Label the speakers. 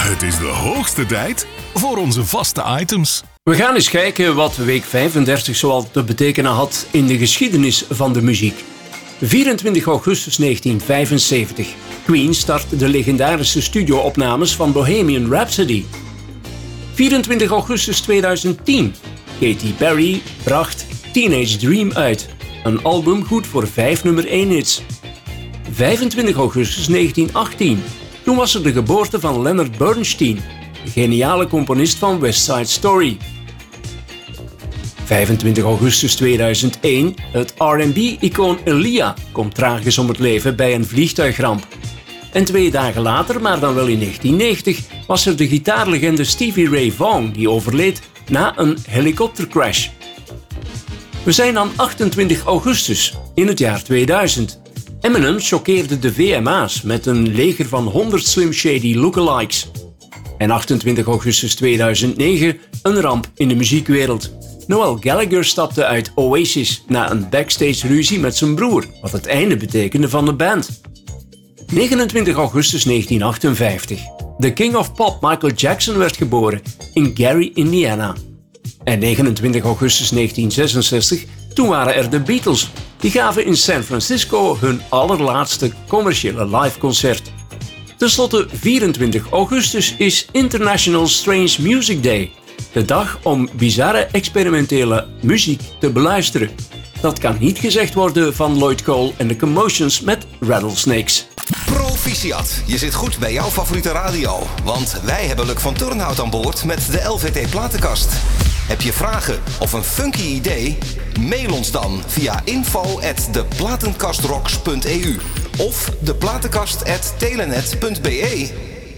Speaker 1: Het is de hoogste tijd voor onze vaste items.
Speaker 2: We gaan eens kijken wat week 35 zoal te betekenen had in de geschiedenis van de muziek. 24 augustus 1975. Queen start de legendarische studio-opnames van Bohemian Rhapsody. 24 augustus 2010. Katy Perry bracht Teenage Dream uit. Een album goed voor 5 nummer 1 hits. 25 augustus 1918. Toen was er de geboorte van Leonard Bernstein, de geniale componist van West Side Story. 25 augustus 2001. Het R&B-icoon Aaliyah komt tragisch om het leven bij een vliegtuigramp. En 2 dagen later, maar dan wel in 1990, was er de gitaarlegende Stevie Ray Vaughan die overleed na een helikoptercrash. We zijn dan 28 augustus in het jaar 2000. Eminem choqueerde de VMA's met een leger van 100 Slim Shady lookalikes. En 28 augustus 2009, een ramp in de muziekwereld. Noel Gallagher stapte uit Oasis na een backstage ruzie met zijn broer, wat het einde betekende van de band. 29 augustus 1958. De King of Pop Michael Jackson werd geboren in Gary, Indiana. En 29 augustus 1966, toen waren er de Beatles. Die gaven in San Francisco hun allerlaatste commerciële liveconcert. Ten slotte 24 augustus is International Strange Music Day. De dag om bizarre experimentele muziek te beluisteren. Dat kan niet gezegd worden van Lloyd Cole en de Commotions met Rattlesnakes.
Speaker 3: Proficiat, je zit goed bij jouw favoriete radio. Want wij hebben Luc van Turnhout aan boord met de LVT Platenkast. Heb je vragen of een funky idee? Mail ons dan via info@deplatenkastrocks.eu of deplatenkast@telenet.be.